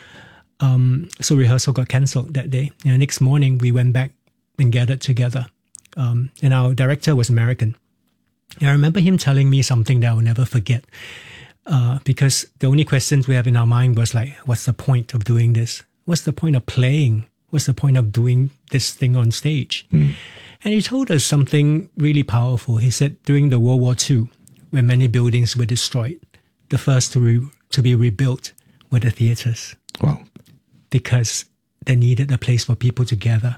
Um, so rehearsal got cancelled that day. And the next morning, we went back and gathered together. Um, and our director was American. And I remember him telling me something that I will never forget. Uh, because the only questions we have in our mind was like, what's the point of doing this? What's the point of playing? What's the point of doing this thing on stage? Mm. And he told us something really powerful. He said during the World War Two, when many buildings were destroyed, the first to, re- to be rebuilt were the theatres. Wow. Because they needed a place for people to gather,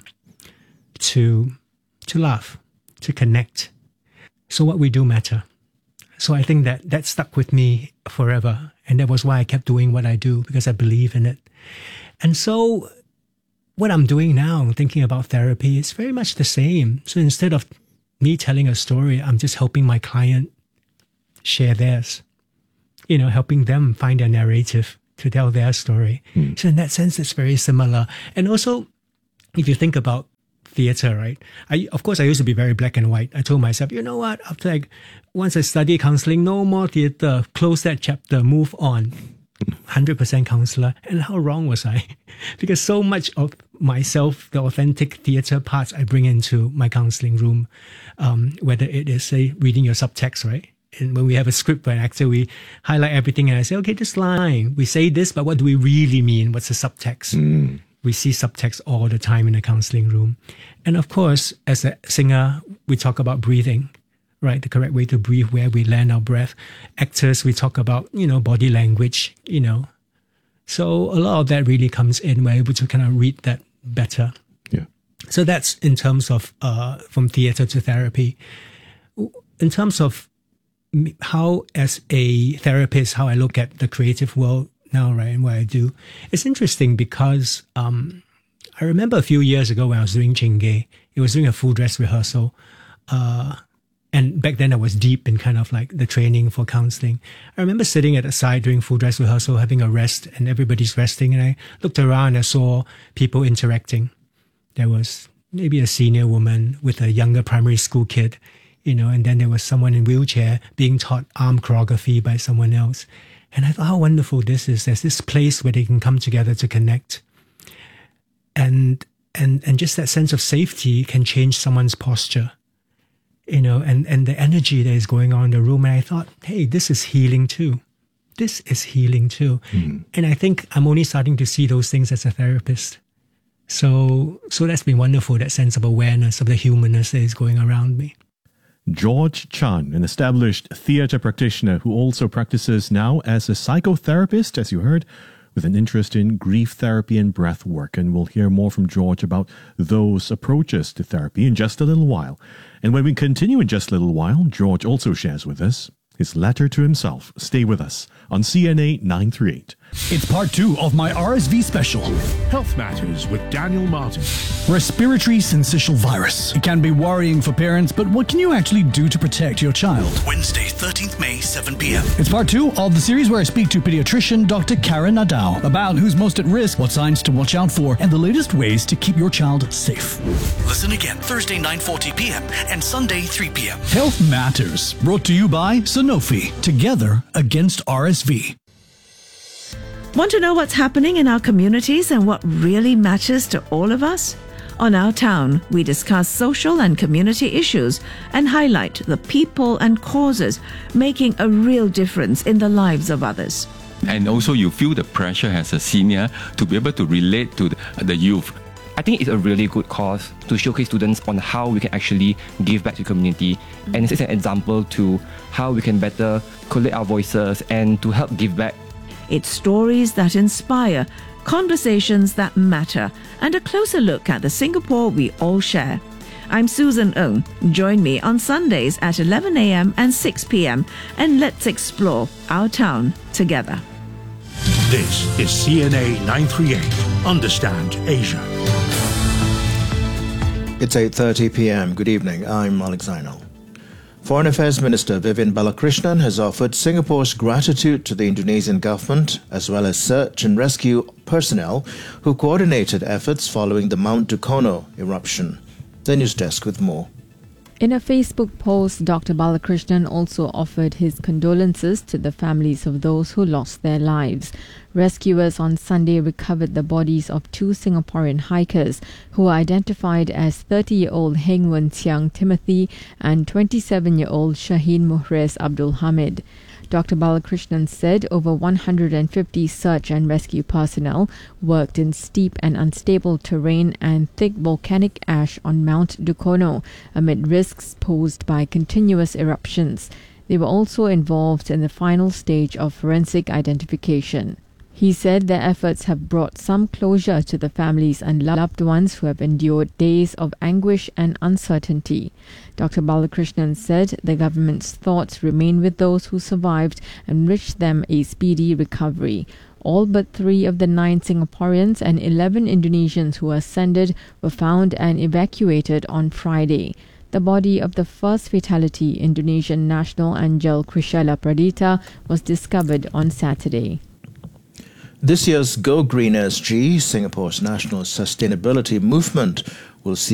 to, to laugh, to connect. So what we do matter. So I think that that stuck with me forever. And that was why I kept doing what I do, because I believe in it. And so what I'm doing now, thinking about therapy, is very much the same. So instead of me telling a story, I'm just helping my client share theirs, you know, helping them find their narrative to tell their story. Mm. So in that sense, it's very similar. And also, if you think about theater, right? I, of course, I used to be very black and white. I told myself, you know what? After like, once I study counseling, no more theater, close that chapter, move on. one hundred percent counselor. And how wrong was I? Because so much of myself, the authentic theater parts, I bring into my counseling room, um, whether it is, say, reading your subtext, right? And when we have a script for an actor, we highlight everything and I say, okay, this line, we say this, but what do we really mean? What's the subtext? Mm. We see subtext all the time in the counseling room. And of course, as a singer, we talk about breathing, right? The correct way to breathe, where we land our breath. Actors, we talk about, you know, body language, you know. So a lot of that really comes in. We're able to kind of read that better. Yeah. So that's in terms of uh, from theater to therapy. In terms of how, as a therapist, how I look at the creative world now, right, and what I do, it's interesting because um, I remember a few years ago when I was doing Chingay, it was doing a full dress rehearsal. Uh, and back then I was deep in kind of like the training for counseling. I remember sitting at the side during full dress rehearsal, having a rest, and everybody's resting. And I looked around and I saw people interacting. There was maybe a senior woman with a younger primary school kid, you know, and then there was someone in wheelchair being taught arm choreography by someone else. And I thought, how wonderful this is. There's this place where they can come together to connect. And and and just that sense of safety can change someone's posture, you know, and, and the energy that is going on in the room. And I thought, hey, this is healing too. This is healing too. Mm. And I think I'm only starting to see those things as a therapist. So so that's been wonderful, that sense of awareness of the humanness that is going around me. George Chan, an established theatre practitioner who also practices now as a psychotherapist, as you heard, with an interest in grief therapy and breath work. And we'll hear more from George about those approaches to therapy in just a little while. And when we continue in just a little while, George also shares with us his letter to himself. Stay with us on C N A nine thirty-eight. It's part two of my R S V special, Health Matters with Daniel Martin. Respiratory syncytial virus. It can be worrying for parents, but what can you actually do to protect your child? Wednesday, thirteenth May, seven p.m. It's part two of the series where I speak to pediatrician Doctor Karen Nadao about who's most at risk, what signs to watch out for, and the latest ways to keep your child safe. Listen again Thursday, nine forty p.m. and Sunday, three p.m. Health Matters, brought to you by Sanofi, together against R S V. Want to know what's happening in our communities and what really matters to all of us? On Our Town, we discuss social and community issues and highlight the people and causes making a real difference in the lives of others. And also you feel the pressure as a senior to be able to relate to the, the youth. I think it's a really good cause to showcase students on how we can actually give back to the community. Mm-hmm. And it's an example to how we can better collect our voices and to help give back. It's stories that inspire, conversations that matter, and a closer look at the Singapore we all share. I'm Susan Ng. Join me on Sundays at eleven a.m. and six p.m. and let's explore our town together. This is C N A nine thirty-eight. Understand Asia. It's eight thirty p.m. Good evening. I'm Alex Zainal. Foreign Affairs Minister Vivian Balakrishnan has offered Singapore's gratitude to the Indonesian government as well as search and rescue personnel who coordinated efforts following the Mount Dukono eruption. The news desk with more. In a Facebook post, Doctor Balakrishnan also offered his condolences to the families of those who lost their lives. Rescuers on Sunday recovered the bodies of two Singaporean hikers who were identified as thirty-year-old Heng Wen Qiang Timothy and twenty-seven-year-old Shaheen Muhres Abdul Hamid. Doctor Balakrishnan said over one hundred fifty search and rescue personnel worked in steep and unstable terrain and thick volcanic ash on Mount Dukono amid risks posed by continuous eruptions. They were also involved in the final stage of forensic identification. He said their efforts have brought some closure to the families and loved ones who have endured days of anguish and uncertainty. Doctor Balakrishnan said the government's thoughts remain with those who survived and wished them a speedy recovery. All but three of the nine Singaporeans and eleven Indonesians who ascended were found and evacuated on Friday. The body of the first fatality, Indonesian national Anjel Krishela Pradita, was discovered on Saturday. This year's Go Green S G, Singapore's national sustainability movement, will see